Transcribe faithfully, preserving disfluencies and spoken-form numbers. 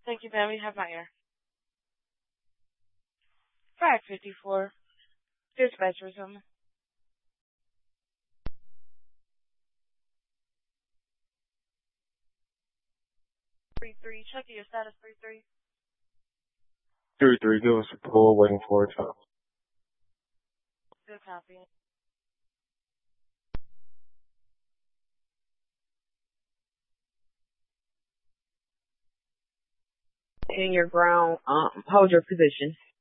Thank you, ma'am. You have my ear. five fifty-four. Dispatch resume. three three. Checking your status, three three. three three, give us a call, waiting for a time. Good copy. In your ground, um, hold your position.